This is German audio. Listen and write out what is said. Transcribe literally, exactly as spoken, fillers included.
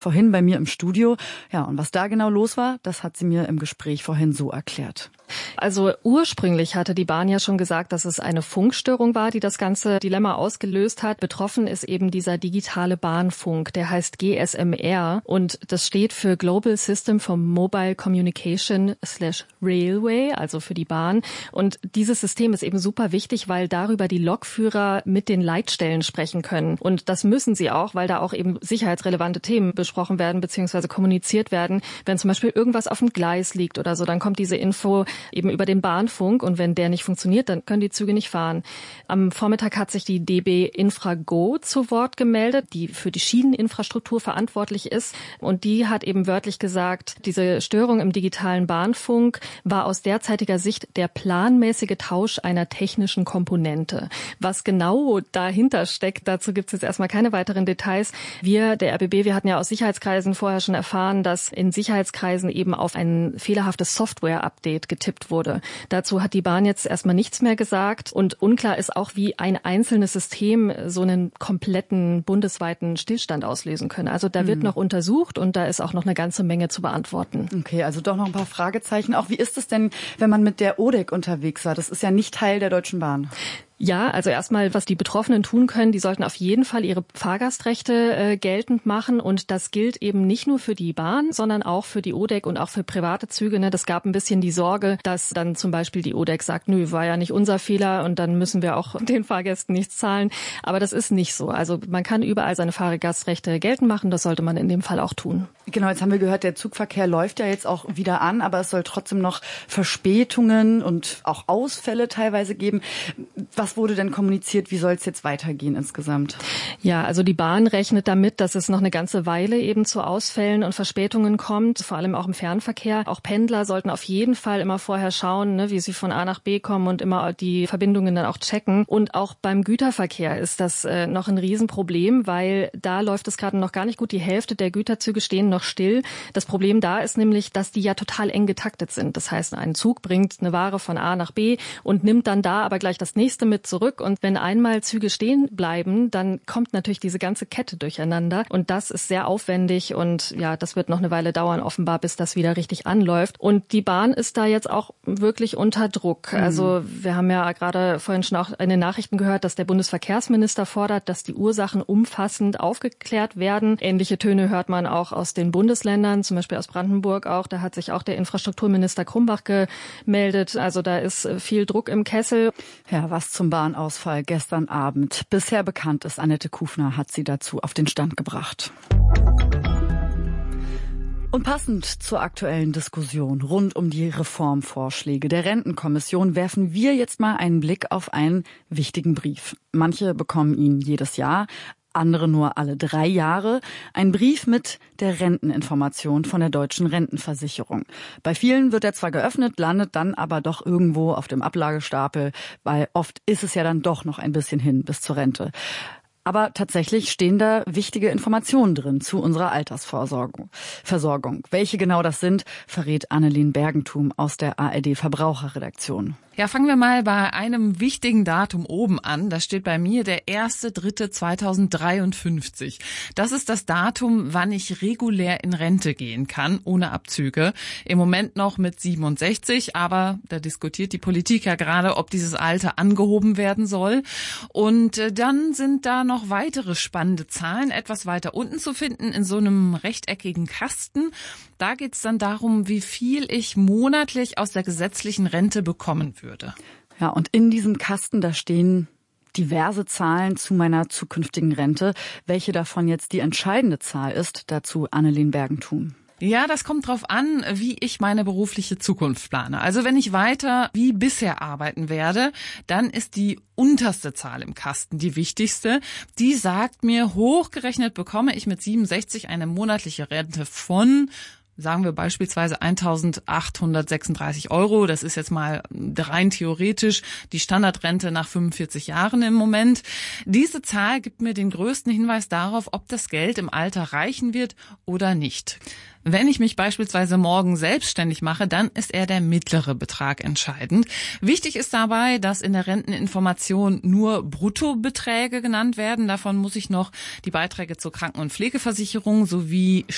vorhin bei mir im Studio. Ja, und was da genau los war, das hat sie mir im Gespräch vorhin so erklärt. Also ursprünglich hatte die Bahn ja schon gesagt, dass es eine Funkstörung war, die das ganze Dilemma ausgelöst hat. Betroffen ist eben dieser digitale Bahnfunk, der heißt G S M R und das steht für Global System for Mobile Communication slash Railway, also für die Bahn. Und dieses System ist eben super wichtig, weil darüber die Lokführer mit den Leitstellen sprechen können. Und das müssen sie auch, weil da auch eben sicherheitsrelevante Themen besprochen werden bzw. kommuniziert werden. Wenn zum Beispiel irgendwas auf dem Gleis liegt oder so, dann kommt diese Info eben über den Bahnfunk und wenn der nicht funktioniert, dann können die Züge nicht fahren. Am Vormittag hat sich die D B Infrago zu Wort gemeldet, die für die Schieneninfrastruktur verantwortlich ist und die hat eben wörtlich gesagt, diese Störung im digitalen Bahnfunk war aus derzeitiger Sicht der planmäßige Tausch einer technischen Komponente. Was genau dahinter steckt, dazu gibt es jetzt erstmal keine weiteren Details. Wir, der R B B, wir hatten ja aus Sicherheitskreisen vorher schon erfahren, dass in Sicherheitskreisen eben auf ein fehlerhaftes Software-Update getippt wurde. Dazu hat die Bahn jetzt erstmal nichts mehr gesagt und unklar ist auch, wie ein einzelnes System so einen kompletten bundesweiten Stillstand auslösen könne. Also da wird mhm. noch untersucht und da ist auch noch eine ganze Menge zu beantworten. Okay, also doch noch ein paar Fragezeichen. Auch wie ist es denn, wenn man mit der O D E C unterwegs war? Das ist ja nicht Teil der Deutschen Bahn. Ja, also erstmal, was die Betroffenen tun können, die sollten auf jeden Fall ihre Fahrgastrechte äh, geltend machen und das gilt eben nicht nur für die Bahn, sondern auch für die O D E C und auch für private Züge. Ne? Das gab ein bisschen die Sorge, dass dann zum Beispiel die O D E C sagt, nö, war ja nicht unser Fehler und dann müssen wir auch den Fahrgästen nichts zahlen. Aber das ist nicht so. Also man kann überall seine Fahrgastrechte geltend machen, das sollte man in dem Fall auch tun. Genau, jetzt haben wir gehört, der Zugverkehr läuft ja jetzt auch wieder an, aber es soll trotzdem noch Verspätungen und auch Ausfälle teilweise geben. Was wurde denn kommuniziert? Wie soll es jetzt weitergehen insgesamt? Ja, also die Bahn rechnet damit, dass es noch eine ganze Weile eben zu Ausfällen und Verspätungen kommt, vor allem auch im Fernverkehr. Auch Pendler sollten auf jeden Fall immer vorher schauen, ne, wie sie von A nach B kommen und immer die Verbindungen dann auch checken. Und auch beim Güterverkehr ist das äh, noch ein Riesenproblem, weil da läuft es gerade noch gar nicht gut. Die Hälfte der Güterzüge stehen noch still. Das Problem da ist nämlich, dass die ja total eng getaktet sind. Das heißt, ein Zug bringt eine Ware von A nach B und nimmt dann da aber gleich das nächste mit zurück. Und wenn einmal Züge stehen bleiben, dann kommt natürlich diese ganze Kette durcheinander. Und das ist sehr aufwendig und ja, das wird noch eine Weile dauern, offenbar, bis das wieder richtig anläuft. Und die Bahn ist da jetzt auch wirklich unter Druck. Mhm. Also wir haben ja gerade vorhin schon auch in den Nachrichten gehört, dass der Bundesverkehrsminister fordert, dass die Ursachen umfassend aufgeklärt werden. Ähnliche Töne hört man auch aus den Bundesländern, zum Beispiel aus Brandenburg auch. Da hat sich auch der Infrastrukturminister Krumbach gemeldet. Also da ist viel Druck im Kessel. Ja, was zum Bahnausfall gestern Abend bisher bekannt ist. Annette Kufner hat sie dazu auf den Stand gebracht. Und passend zur aktuellen Diskussion rund um die Reformvorschläge der Rentenkommission werfen wir jetzt mal einen Blick auf einen wichtigen Brief. Manche bekommen ihn jedes Jahr, andere nur alle drei Jahre. Ein Brief mit der Renteninformation von der Deutschen Rentenversicherung. Bei vielen wird er zwar geöffnet, landet dann aber doch irgendwo auf dem Ablagestapel, weil oft ist es ja dann doch noch ein bisschen hin bis zur Rente. Aber tatsächlich stehen da wichtige Informationen drin zu unserer Altersvorsorgung. Versorgung. Welche genau das sind, verrät Annelien Bergentum aus der A R D Verbraucherredaktion. Ja, fangen wir mal bei einem wichtigen Datum oben an. Da steht bei mir der erster dritter zweitausenddreiundfünfzig. Das ist das Datum, wann ich regulär in Rente gehen kann, ohne Abzüge. Im Moment noch mit siebenundsechzig, aber da diskutiert die Politik ja gerade, ob dieses Alter angehoben werden soll. Und äh, dann sind da noch weitere spannende Zahlen etwas weiter unten zu finden in so einem rechteckigen Kasten. Da geht's dann darum, wie viel ich monatlich aus der gesetzlichen Rente bekommen würde. Ja, und in diesem Kasten, da stehen diverse Zahlen zu meiner zukünftigen Rente. Welche davon jetzt die entscheidende Zahl ist, dazu Annelien Bergentum. Ja, das kommt drauf an, wie ich meine berufliche Zukunft plane. Also wenn ich weiter wie bisher arbeiten werde, dann ist die unterste Zahl im Kasten die wichtigste. Die sagt mir, hochgerechnet bekomme ich mit siebenundsechzig eine monatliche Rente von, sagen wir beispielsweise eintausendachthundertsechsunddreißig Euro. Das ist jetzt mal rein theoretisch die Standardrente nach fünfundvierzig Jahren im Moment. Diese Zahl gibt mir den größten Hinweis darauf, ob das Geld im Alter reichen wird oder nicht. Wenn ich mich beispielsweise morgen selbstständig mache, dann ist eher der mittlere Betrag entscheidend. Wichtig ist dabei, dass in der Renteninformation nur Bruttobeträge genannt werden. Davon muss ich noch die Beiträge zur Kranken- und Pflegeversicherung sowie